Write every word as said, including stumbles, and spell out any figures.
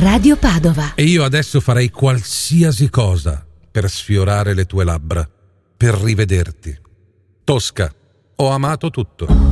Radio Padova. E io adesso farei qualsiasi cosa per sfiorare le tue labbra, per rivederti. Tosca, ho amato tutto.